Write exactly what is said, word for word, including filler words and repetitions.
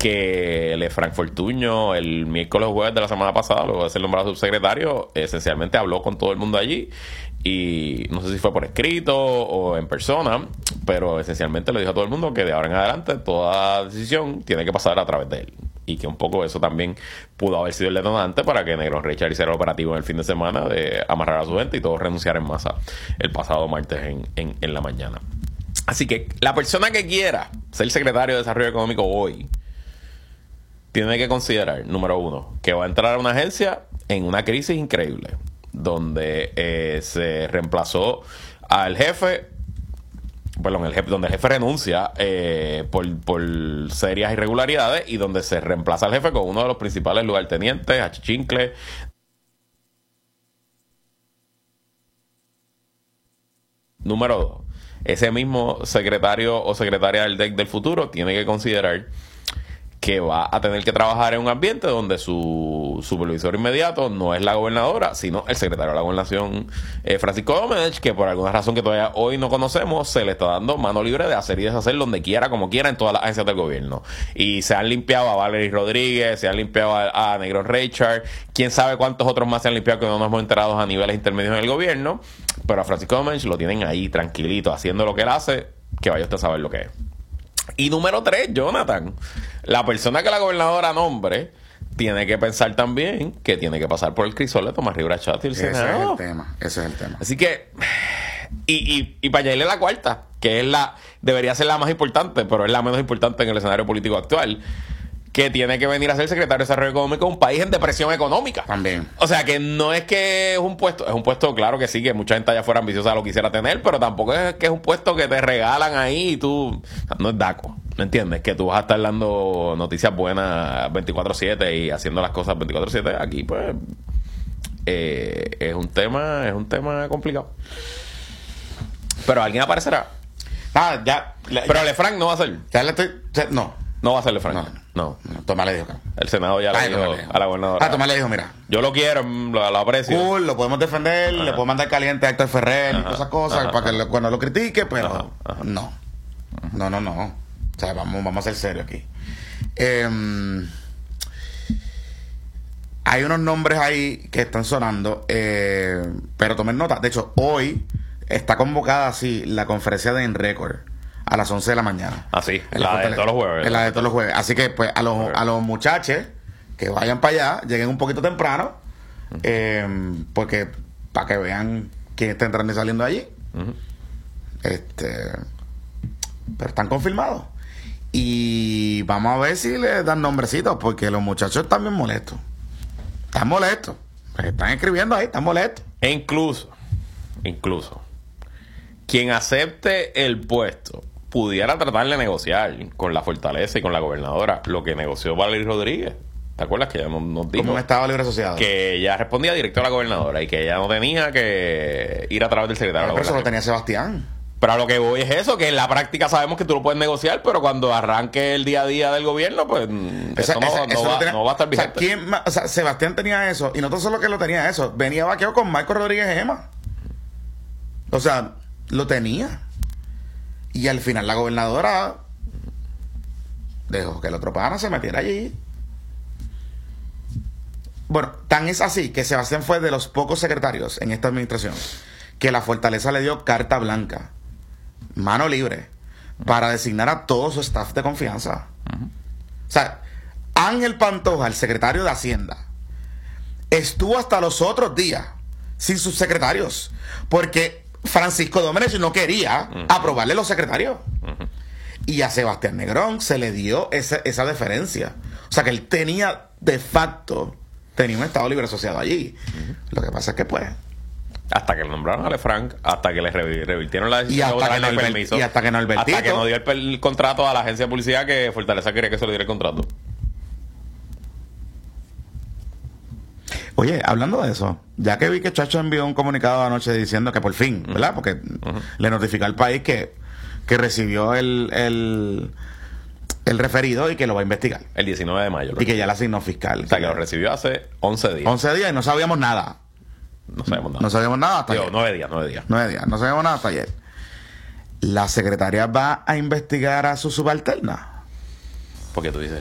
que Lefranc Fortuño el miércoles o jueves de la semana pasada, luego de ser nombrado subsecretario, esencialmente habló con todo el mundo allí y no sé si fue por escrito o en persona, pero esencialmente le dijo a todo el mundo que de ahora en adelante toda decisión tiene que pasar a través de él, y que un poco eso también pudo haber sido el detonante para que Negrón Richard hiciera el operativo en el fin de semana de amarrar a su gente y todos renunciar en masa el pasado martes en, en, en la mañana. Así que la persona que quiera ser secretario de Desarrollo Económico hoy tiene que considerar, número uno, que va a entrar a una agencia en una crisis increíble, donde eh, se reemplazó al jefe, perdón, el jefe, donde el jefe renuncia eh, por, por serias irregularidades, y donde se reemplaza al jefe con uno de los principales lugartenientes, achichincle. Número dos, ese mismo secretario o secretaria del D E C del futuro tiene que considerar que va a tener que trabajar en un ambiente donde su supervisor inmediato no es la gobernadora, sino el secretario de la gobernación, eh, Francisco Domenech, que por alguna razón que todavía hoy no conocemos, se le está dando mano libre de hacer y deshacer donde quiera, como quiera, en todas las agencias del gobierno. Y se han limpiado a Valery Rodríguez, se han limpiado a, a Negrón Richard, quién sabe cuántos otros más se han limpiado que no nos hemos enterado a niveles intermedios en el gobierno, pero a Francisco Domenech lo tienen ahí tranquilito, haciendo lo que él hace, que vaya usted a saber lo que es. Y número tres, Jonathan, la persona que la gobernadora nombre tiene que pensar también que tiene que pasar por el crisol de Tomás Rivera Chatz y el Senado. Ese es el tema, ese es el tema. Así que, y, y, y para allá irle la cuarta, que es la, debería ser la más importante, pero es la menos importante en el escenario político actual, que tiene que venir a ser secretario de Desarrollo Económico de un país en depresión económica. También. O sea, que no es que es un puesto, es un puesto, claro que sí, que mucha gente allá fuera ambiciosa lo quisiera tener, pero tampoco es que es un puesto que te regalan ahí y tú, no es DACO, ¿me entiendes? Que tú vas a estar dando noticias buenas veinticuatro siete y haciendo las cosas veinticuatro siete. Aquí, pues, eh, es un tema, es un tema complicado. Pero alguien aparecerá. Ah, ya. Le, pero ya, Lefranc no va a ser. Ya le estoy. Ya, no. No va a ser Lefranc. No, no. no Tomás le dijo que no. El Senado ya le dijo a la gobernadora. Ah, Tomás le dijo, mira. Yo lo quiero, lo, lo aprecio. Cool, lo podemos defender, ajá, le puedo mandar caliente a Héctor Ferrer y todas esas cosas, ajá, para que lo, cuando lo critique, pero ajá, ajá. no. No, no, no. O sea, vamos, vamos a ser serios aquí. Eh, hay unos nombres ahí que están sonando, eh, pero tomen nota. De hecho, hoy está convocada así la conferencia de En Record a las once de la mañana. Ah, sí, la, la de todos los jueves. La de todos los jueves. Así que, pues, a los, a los muchachos que vayan para allá, lleguen un poquito temprano, uh-huh, eh, porque para que vean quién está entrando y saliendo de allí. Uh-huh. Este, pero están confirmados. Y vamos a ver si les dan nombrecitos, porque los muchachos están bien molestos. Están molestos. Están escribiendo ahí, están molestos. E incluso, incluso, quien acepte el puesto pudiera tratar de negociar con la Fortaleza y con la gobernadora lo que negoció Valery Rodríguez. ¿Te acuerdas que ella nos, nos dijo? Como un Estado Libre Asociado. Que ella respondía directo a la gobernadora y que ella no tenía que ir a través del secretario de la Pero eso lo tenía Sebastián. Pero a lo que voy es eso, que en la práctica sabemos que tú lo puedes negociar, pero cuando arranque el día a día del gobierno, pues esa, eso, no, esa, no, eso va, tenía, no va a estar vigente. O sea, ¿quién, o sea, Sebastián tenía eso, y no solo que lo tenía eso, venía vaqueado con Marco Rodríguez Gema. O sea, lo tenía. Y al final la gobernadora dejó que el otro pana se metiera allí. Bueno, tan es así que Sebastián fue de los pocos secretarios en esta administración que la Fortaleza le dio carta blanca, mano libre, para designar a todo su staff de confianza. Uh-huh. O sea, Ángel Pantoja, el secretario de Hacienda, estuvo hasta los otros días sin sus secretarios, porque Francisco Domenech no quería uh-huh. aprobarle los secretarios. Uh-huh. Y a Sebastián Negrón se le dio esa, esa deferencia. O sea, que él tenía, de facto, tenía un Estado Libre Asociado allí. Uh-huh. Lo que pasa es que, pues... Hasta que le nombraron a Lefranc, hasta que le re- revirtieron la decisión y hasta, que no el el, permiso, y hasta que no el hasta que no dio el, el contrato a la agencia de publicidad que Fortaleza quería que se le diera el contrato. Oye, hablando de eso, ya que vi que Chacho envió un comunicado anoche diciendo que por fin, ¿verdad? Uh-huh. Porque uh-huh. le notificó al país que, que recibió el, el, el referido y que lo va a investigar. El diecinueve de mayo. Y que ya la asignó fiscal. O sea, que lo recibió hace once días. once días y no sabíamos nada. No sabemos nada. No sabemos nada hasta Digo, ayer. nueve días, nueve días. Nueve días. No sabemos nada hasta ayer. ¿La secretaria va a investigar a su subalterna? ¿Por qué tú dices